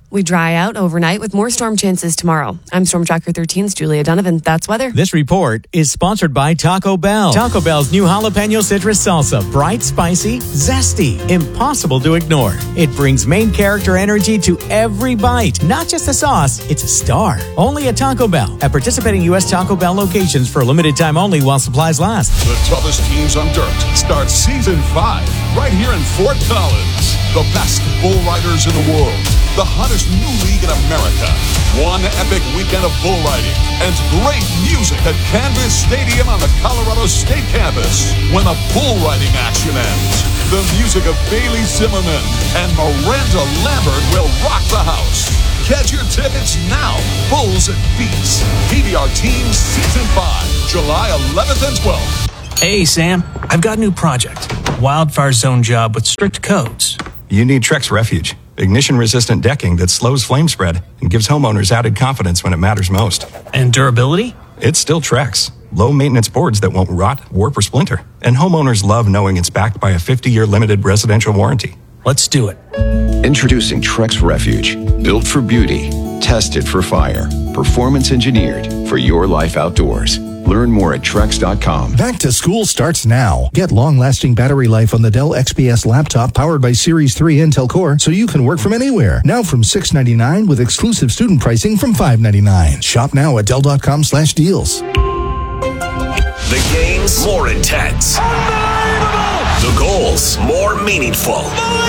We dry out overnight with more storm chances tomorrow. I'm Storm Tracker thirteen's Julia Donovan. That's weather. This report is sponsored by Taco Bell. Taco Bell's new jalapeno citrus salsa. Bright, spicy, zesty, impossible to ignore. It brings main character energy to every bite. Not just a sauce, it's a star. Only at Taco Bell. At participating U S Taco Bell locations for a limited time only while supplies last. The toughest teams on dirt starts season five right here in Fort Collins. The best bull riders in the world. The hottest new league in America. One epic weekend of bull riding and great music at Canvas Stadium on the Colorado State campus. When the bull riding action ends, the music of Bailey Zimmerman and Miranda Lambert will rock the house. Get your tickets now. Bulls and Beats. P B R Teams Season five, July eleventh and twelfth. Hey, Sam. I've got a new project. Wildfire zone job with strict codes. You need Trex Refuge. Ignition-resistant decking that slows flame spread and gives homeowners added confidence when it matters most. And durability? It's still Trex. Low-maintenance boards that won't rot, warp, or splinter. And homeowners love knowing it's backed by a fifty-year limited residential warranty. Let's do it. Introducing Trex Refuge. Built for beauty. Tested for fire. Performance engineered for your life outdoors. Learn more at Trex dot com. Back to school starts now. Get long-lasting battery life on the Dell X P S laptop powered by Series three Intel Core so you can work from anywhere. Now from six ninety-nine with exclusive student pricing from five ninety-nine. Shop now at Dell dot com slash deals. The games more intense. The goals more meaningful.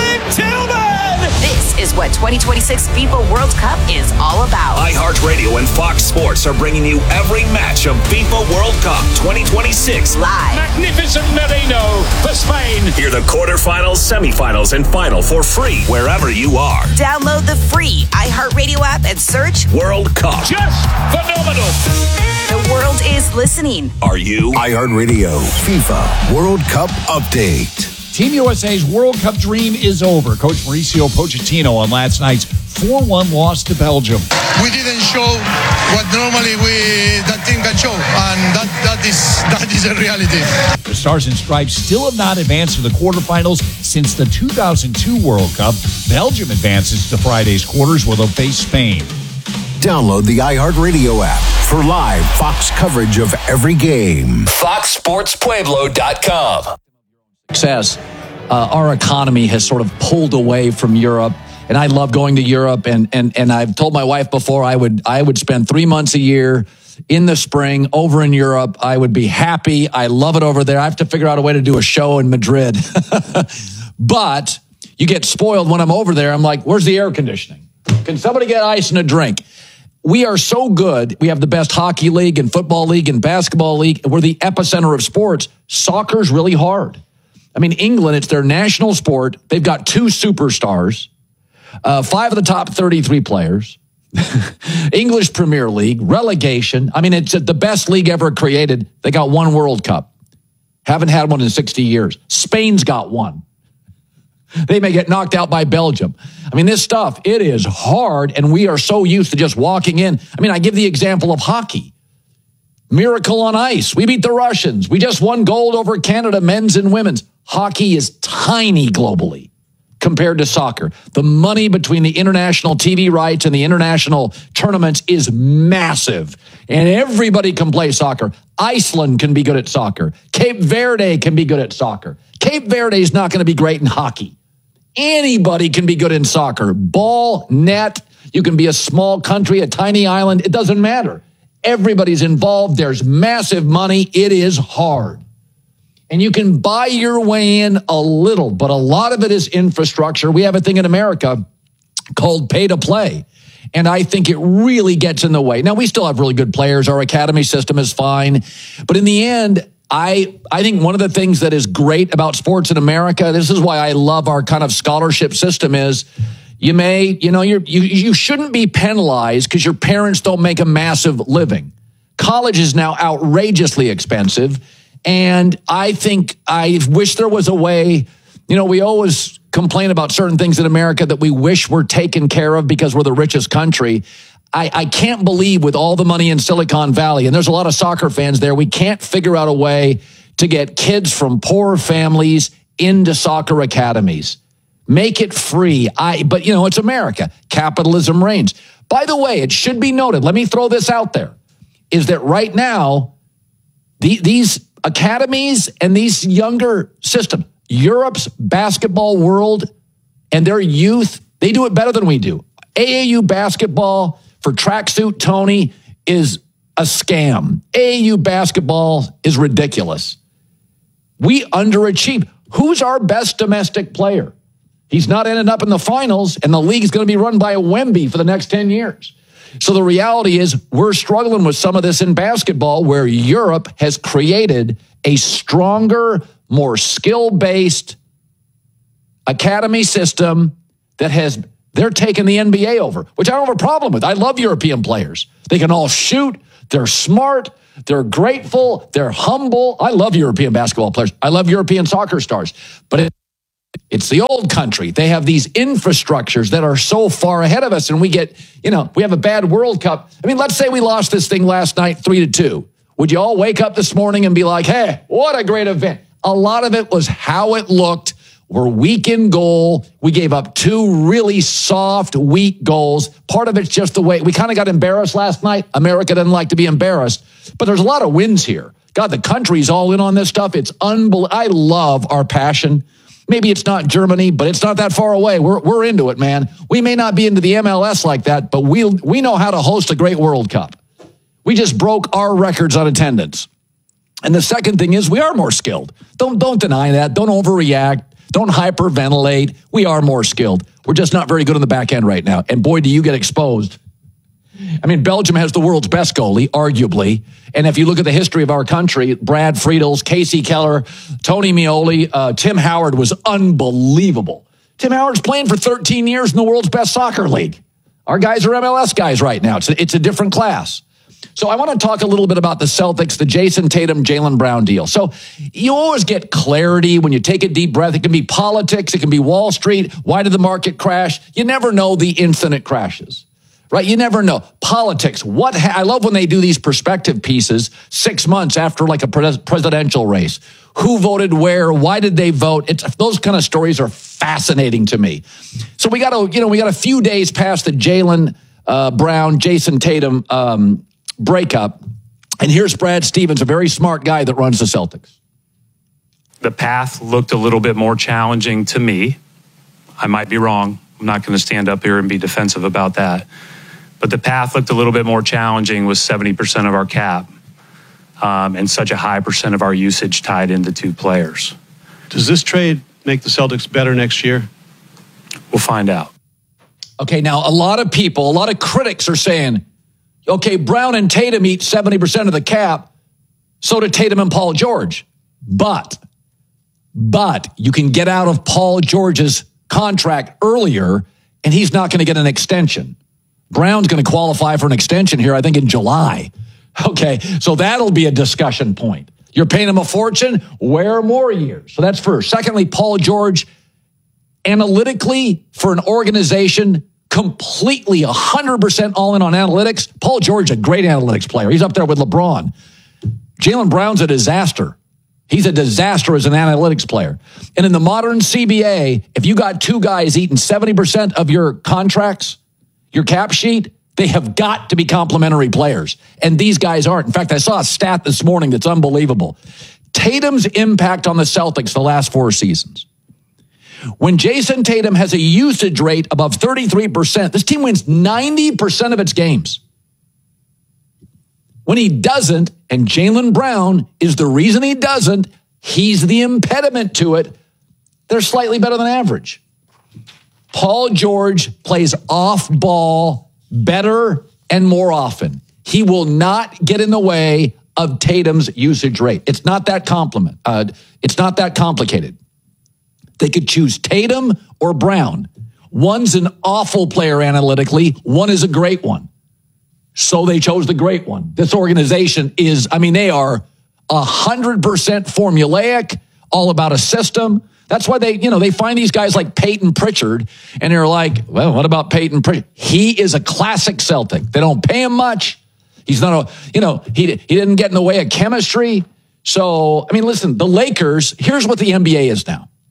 This is what twenty twenty-six FIFA World Cup is all about. iHeartRadio and Fox Sports are bringing you every match of FIFA World Cup twenty twenty-six live. Magnificent Merino for Spain. Hear the quarterfinals, semifinals, and final for free wherever you are. Download the free iHeartRadio app and search World Cup. Just phenomenal. The world is listening. Are you? iHeartRadio FIFA World Cup Update. Team U S A's World Cup dream is over. Coach Mauricio Pochettino on last night's four one loss to Belgium. We didn't show what normally we that team can show, and that, that is that is a reality. The Stars and Stripes still have not advanced to the quarterfinals since the two thousand two World Cup. Belgium advances to Friday's quarters where they'll face Spain. Download the iHeartRadio app for live Fox coverage of every game. Fox Sports Pueblo dot com. Success. Uh, our economy has sort of pulled away from Europe, and I love going to Europe. And and and I've told my wife before I would I would spend three months a year in the spring over in Europe. I would be happy. I love it over there. I have to figure out a way to do a show in Madrid, but you get spoiled when I'm over there. I'm like, where's the air conditioning? Can somebody get ice and a drink? We are so good. We have the best hockey league and football league and basketball league. We're the epicenter of sports. Soccer's really hard. I mean, England, it's their national sport. They've got two superstars, uh, five of the top thirty-three players, English Premier League, relegation. I mean, it's the best league ever created. They got one World Cup. Haven't had one in sixty years. Spain's got one. They may get knocked out by Belgium. I mean, this stuff, it is hard, and we are so used to just walking in. I mean, I give the example of hockey. Miracle on ice. We beat the Russians. We just won gold over Canada, men's and women's. Hockey is tiny globally compared to soccer. The money between the international T V rights and the international tournaments is massive. And everybody can play soccer. Iceland can be good at soccer. Cape Verde can be good at soccer. Cape Verde is not going to be great in hockey. Anybody can be good in soccer. Ball, net, you can be a small country, a tiny island. It doesn't matter. Everybody's involved. There's massive money. It is hard. And you can buy your way in a little, but a lot of it is infrastructure. We have a thing in America called pay to play. And I think it really gets in the way. Now, we still have really good players. Our academy system is fine. But in the end, I I think one of the things that is great about sports in America, this is why I love our kind of scholarship system, is you may, you know, you're, you you shouldn't be penalized because your parents don't make a massive living. College is now outrageously expensive. And I think I wish there was a way, you know, we always complain about certain things in America that we wish were taken care of because we're the richest country. I, I can't believe with all the money in Silicon Valley, and there's a lot of soccer fans there, we can't figure out a way to get kids from poor families into soccer academies. Make it free. I, but, you know, it's America. Capitalism reigns. By the way, it should be noted, let me throw this out there, is that right now, the, these academies and these younger systems, Europe's basketball world and their youth, they do it better than we do. A A U basketball for tracksuit Tony is a scam. A A U basketball is ridiculous. We underachieve. Who's our best domestic player? He's not ending up in the finals, and the league is going to be run by a Wemby for the next ten years. So the reality is we're struggling with some of this in basketball where Europe has created a stronger, more skill-based academy system that has, they're taking the N B A over, which I don't have a problem with. I love European players. They can all shoot. They're smart. They're grateful. They're humble. I love European basketball players. I love European soccer stars. But it, it's the old country. They have these infrastructures that are so far ahead of us, and we get, you know, we have a bad World Cup. I mean, let's say we lost this thing last night three to two. Would you all wake up this morning and be like, hey, what a great event? A lot of it was how it looked. We're weak in goal. We gave up two really soft, weak goals. Part of it's just the way we kind of got embarrassed last night. America doesn't like to be embarrassed, but there's a lot of wins here. God, the country's all in on this stuff. It's unbelievable. I love our passion. Maybe it's not Germany, but it's not that far away. We're we're into it, man. We may not be into the M L S like that, but we we know how to host a great World Cup. We just broke our records on attendance. And the second thing is we are more skilled. Don't don't deny that. Don't overreact. Don't hyperventilate. We are more skilled. We're just not very good on the back end right now. And boy, do you get exposed. I mean, Belgium has the world's best goalie, arguably. And if you look at the history of our country, Brad Friedels, Casey Keller, Tony Meoli, uh, Tim Howard was unbelievable. Tim Howard's playing for thirteen years in the world's best soccer league. Our guys are M L S guys right now. It's a, it's a different class. So I want to talk a little bit about the Celtics, the Jason Tatum, Jaylen Brown deal. So you always get clarity when you take a deep breath. It can be politics. It can be Wall Street. Why did the market crash? You never know the instant it crashes, right? You never know. Politics. What? Ha- I love when they do these perspective pieces six months after like a pres- presidential race. Who voted where? Why did they vote? It's, those kind of stories are fascinating to me. So we got to, you know, we got a few days past the Jaylen uh, Brown, Jason Tatum um breakup. And here's Brad Stevens, a very smart guy that runs the Celtics. The path looked a little bit more challenging to me. I might be wrong. I'm not going to stand up here and be defensive about that. But the path looked a little bit more challenging with seventy percent of our cap um, and such a high percent of our usage tied into two players. Does this trade make the Celtics better next year? We'll find out. Okay, now a lot of people, a lot of critics are saying, okay, Brown and Tatum eat seventy percent of the cap. So do Tatum and Paul George. But, but you can get out of Paul George's contract earlier, and he's not going to get an extension. Brown's going to qualify for an extension here, I think, in July. Okay, so that'll be a discussion point. You're paying him a fortune, wear more years. So that's first. Secondly, Paul George, analytically, for an organization completely one hundred percent all in on analytics. Paul George, a great analytics player. He's up there with LeBron. Jaylen Brown's a disaster. He's a disaster as an analytics player. And in the modern C B A, if you got two guys eating seventy percent of your contracts, your cap sheet, they have got to be complementary players. And these guys aren't. In fact, I saw a stat this morning that's unbelievable. Tatum's impact on the Celtics the last four seasons. When Jason Tatum has a usage rate above thirty-three percent, this team wins ninety percent of its games. When he doesn't, and Jaylen Brown is the reason he doesn't, he's the impediment to it, they're slightly better than average. Paul George plays off ball better and more often. He will not get in the way of Tatum's usage rate. It's not that compliment. Uh, it's not that complicated. They could choose Tatum or Brown. One's an awful player analytically. One is a great one. So they chose the great one. This organization is, I mean, they are one hundred percent formulaic, all about a system. That's why they, you know, they find these guys like Peyton Pritchard, and they're like, well, what about Peyton Pritchard? He is a classic Celtic. They don't pay him much. He's not a, you know, he, he didn't get in the way of chemistry. So, I mean, listen, the Lakers, here's what the N B A is now.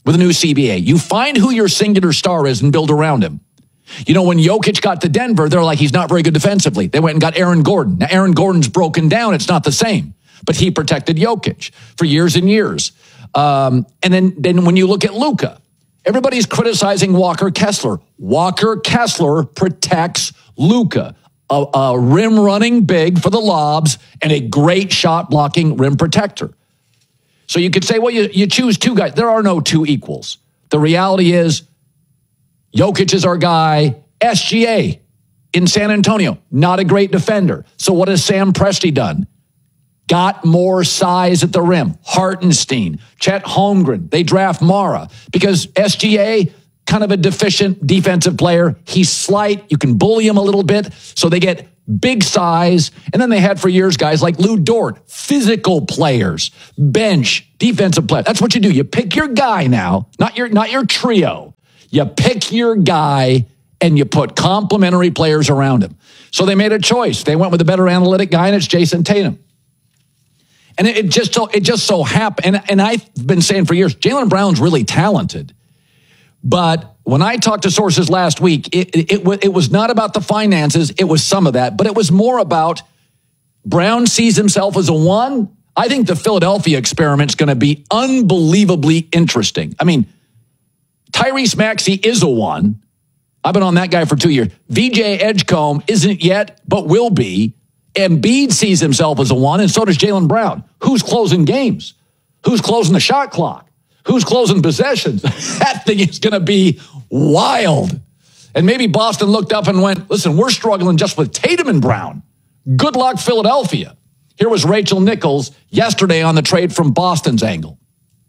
with a new C B A. You find who your singular star is and build around him. You know, when Jokic got to Denver, they're like, he's not very good defensively. They went and got Aaron Gordon. Now, Aaron Gordon's broken down. It's not the same. But he protected Jokic for years and years. Um, and then, then when you look at Luka, everybody's criticizing Walker Kessler. Walker Kessler protects Luka, a, a rim running big for the lobs and a great shot blocking rim protector. So you could say, well, you, you choose two guys. There are no two equals. The reality is Jokic is our guy. S G A in San Antonio, not a great defender. So what has Sam Presti done? Got more size at the rim. Hartenstein, Chet Holmgren, they draft Mara because S G A, kind of a deficient defensive player. He's slight. You can bully him a little bit. So they get big size. And then they had for years guys like Lou Dort, physical players, bench, defensive players. That's what you do. You pick your guy now, not your, not your trio. You pick your guy and you put complementary players around him. So they made a choice. They went with a better analytic guy, and it's Jason Tatum. And it, it just so it just so happened, and, and I've been saying for years, Jaylen Brown's really talented. But when I talked to sources last week, it, it, it, it was not about the finances. It was some of that, but it was more about Brown sees himself as a one. I think the Philadelphia experiment is going to be unbelievably interesting. I mean, Tyrese Maxey is a one. I've been on that guy for two years. V J Edgecombe isn't yet, but will be. Embiid sees himself as a one, and so does Jaylen Brown. Who's closing games? Who's closing the shot clock? Who's closing possessions? That thing is going to be wild. And maybe Boston looked up and went, listen, we're struggling just with Tatum and Brown. Good luck, Philadelphia. Here was Rachel Nichols yesterday on the trade from Boston's angle.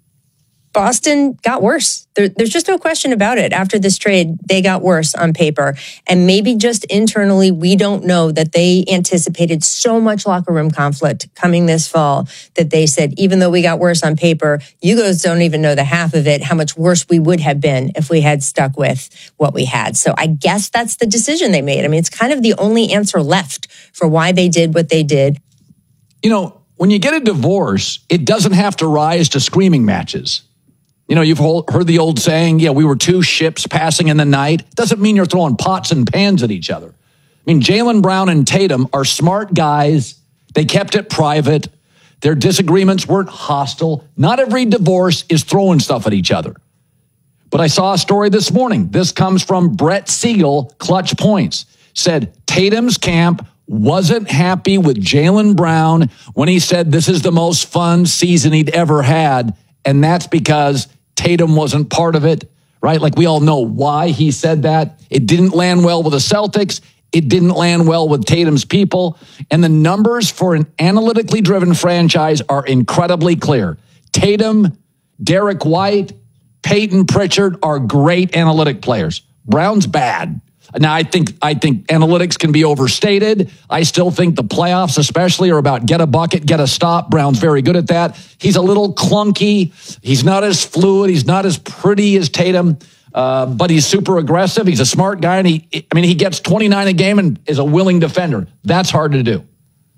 Boston got worse. There, there's just no question about it. After this trade, they got worse on paper. And maybe just internally, we don't know that they anticipated so much locker room conflict coming this fall that they said, even though we got worse on paper, you guys don't even know the half of it, how much worse we would have been if we had stuck with what we had. So I guess that's the decision they made. I mean, it's kind of the only answer left for why they did what they did. You know, when you get a divorce, it doesn't have to rise to screaming matches. You know, you've heard the old saying, yeah, we were two ships passing in the night. Doesn't mean you're throwing pots and pans at each other. I mean, Jaylen Brown and Tatum are smart guys. They kept it private. Their disagreements weren't hostile. Not every divorce is throwing stuff at each other. But I saw a story this morning. This comes from Brett Siegel, Clutch Points. Said Tatum's camp wasn't happy with Jaylen Brown when he said this is the most fun season he'd ever had. And that's because Tatum wasn't part of it, right? Like we all know why he said that. It didn't land well with the Celtics. It didn't land well with Tatum's people. And the numbers for an analytically driven franchise are incredibly clear. Tatum, Derek White, Peyton Pritchard are great analytic players. Brown's bad. Now, I think I think analytics can be overstated. I still think the playoffs especially are about get a bucket, get a stop. Brown's very good at that. He's a little clunky. He's not as fluid. He's not as pretty as Tatum, uh, but he's super aggressive. He's a smart guy, and he, I mean, he gets twenty-nine a game and is a willing defender. That's hard to do.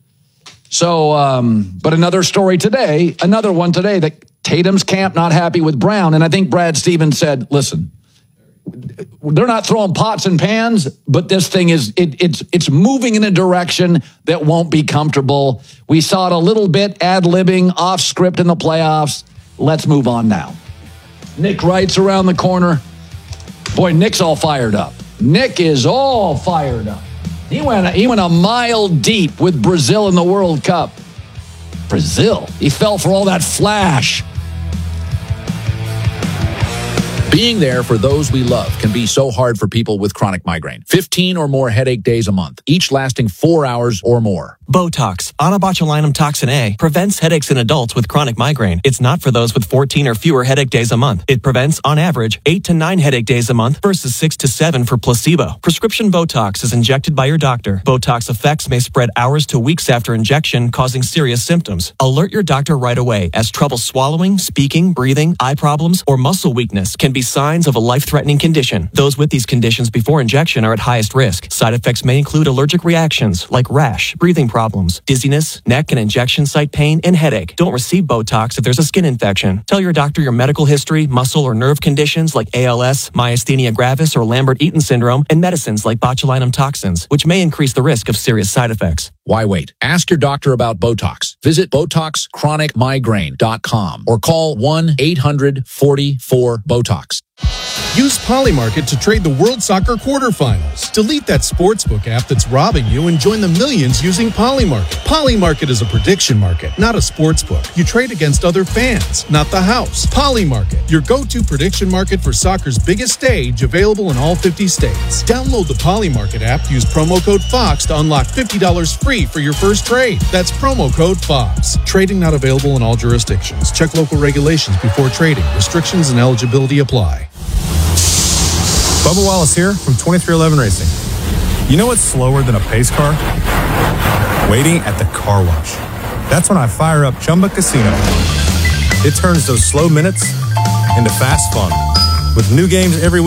So, um, but another story today, another one today, that Tatum's camp not happy with Brown, and I think Brad Stevens said, listen, they're not throwing pots and pans, but this thing is, it, it's it's moving in a direction that won't be comfortable. We saw it a little bit ad-libbing, off script in the playoffs. Let's move on now. Nick Wright's around the corner. Boy, Nick's all fired up. Nick is all fired up. He went, he went a mile deep with Brazil in the World Cup. Brazil? He fell for all that flash. Being there for those we love can be so hard for people with chronic migraine. fifteen or more headache days a month, each lasting four hours or more. Botox, onabotulinum toxin A, prevents headaches in adults with chronic migraine. It's not for those with fourteen or fewer headache days a month. It prevents, on average, eight to nine headache days a month versus six to seven for placebo. Prescription Botox is injected by your doctor. Botox effects may spread hours to weeks after injection, causing serious symptoms. Alert your doctor right away, as trouble swallowing, speaking, breathing, eye problems, or muscle weakness can be signs of a life-threatening condition. Those with these conditions before injection are at highest risk. Side effects may include allergic reactions like rash, breathing problems, dizziness, neck and injection site pain, and headache. Don't receive Botox if there's a skin infection. Tell your doctor your medical history, muscle or nerve conditions like A L S, myasthenia gravis, or Lambert-Eaton syndrome, and medicines like botulinum toxins, which may increase the risk of serious side effects. Why wait? Ask your doctor about Botox. Visit Botox Chronic Migraine dot com or call one eight hundred forty-four BOTOX. Use Polymarket to trade the World Soccer quarterfinals. Delete that sportsbook app that's robbing you and join the millions using Polymarket. Polymarket is a prediction market, not a sportsbook. You trade against other fans, not the house. Polymarket, your go-to prediction market for soccer's biggest stage, available in all fifty states. Download the Polymarket app, use promo code FOX to unlock fifty dollars free for your first trade. That's promo code FOX. Trading not available in all jurisdictions. Check local regulations before trading. Restrictions and eligibility apply. Bubba Wallace here from twenty-three eleven Racing. You know what's slower than a pace car? Waiting at the car wash. That's when I fire up Chumba Casino. It turns those slow minutes into fast fun. With new games every week.